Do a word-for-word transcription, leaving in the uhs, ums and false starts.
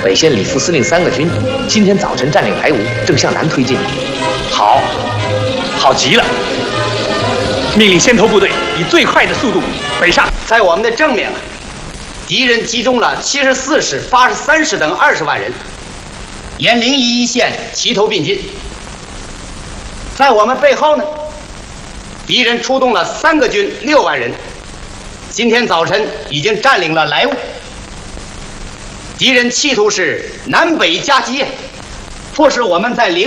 北线李副司令三个军今天早晨占领莱芜，正向南推进。 好，好极了！命令先头部队以最快的速度北上。 在我们的正面，敌人集中了七十四师、八十三师等二十万人，沿临沂一线齐头并进。在我们背后呢，敌人出动了三个军六万人，今天早晨已经占领了莱芜。敌人企图是南北夹击，迫使我们在临